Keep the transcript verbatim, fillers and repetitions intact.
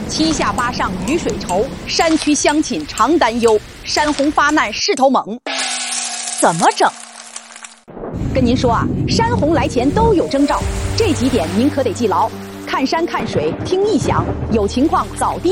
七下八上雨水愁，山区乡亲常担忧，山洪发难势头猛。怎么整？跟您说啊，山洪来前都有征兆，这几点您可得记牢：看山看水，听异响，有情况早地。